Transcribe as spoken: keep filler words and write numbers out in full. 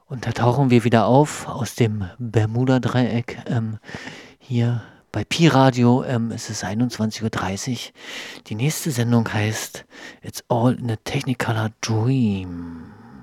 Und da tauchen wir wieder auf aus dem Bermuda-Dreieck, ähm, hier bei Pi Radio. Ähm, es ist einundzwanzig Uhr dreißig. Die nächste Sendung heißt It's All in a Technicolor Dream.